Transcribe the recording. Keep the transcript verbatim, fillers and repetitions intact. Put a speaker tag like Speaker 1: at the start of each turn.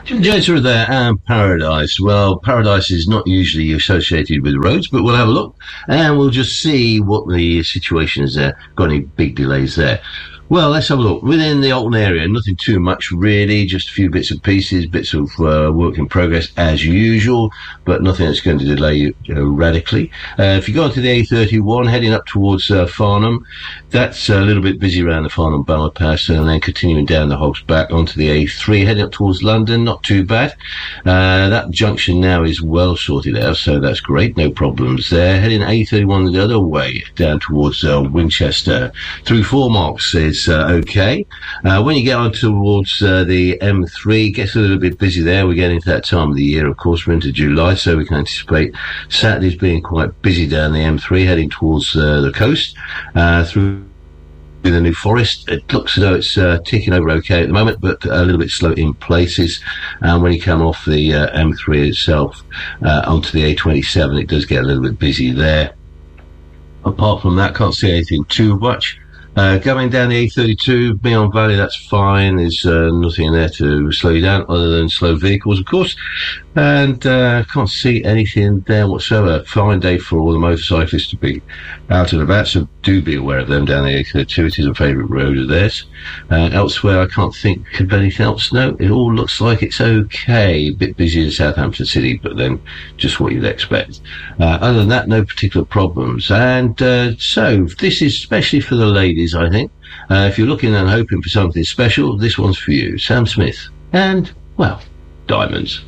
Speaker 1: Jim Jester there, and Paradise. Well, Paradise is not usually associated with roads, but we'll have a look and we'll just see what the situation is there. Got any big delays there? Well, let's have a look. Within the Alton area, nothing too much really, just a few bits and pieces, bits of uh, work in progress as usual, but nothing that's going to delay you, you know, radically. Uh, if you go onto the A thirty-one, heading up towards uh, Farnham, that's a little bit busy around the Farnham bypass, and then continuing down the Hogs Back onto the A three, heading up towards London, not too bad. Uh, that junction now is well sorted out, so that's great, no problems there. Heading A thirty-one the other way, down towards uh, Winchester, through Four Marks is Uh, okay. Uh, when you get on towards uh, the M three, it gets a little bit busy there. We're getting into that time of the year, of course. We're into July, so we can anticipate Saturdays being quite busy down the M three, heading towards uh, the coast, uh, through the New Forest. It looks as though it's uh, ticking over okay at the moment, but a little bit slow in places. And when you come off the uh, M three itself uh, onto the A twenty-seven, it does get a little bit busy there. Apart from that, can't see anything too much. Uh, going down the A thirty-two, Meon Valley, that's fine. There's uh, nothing there to slow you down other than slow vehicles, of course. And uh, can't see anything there whatsoever. Fine day for all the motorcyclists to be out and about, so do be aware of them down the A thirty-two. It is a favourite road of theirs. Uh, elsewhere, I can't think of anything else. No, it all looks like it's okay. A bit busy in Southampton City, but then just what you'd expect. Uh, other than that, no particular problems. And uh, so, this is especially for the ladies, I think. Uh, if you're looking and hoping for something special, this one's for you. Sam Smith. And, well, diamonds.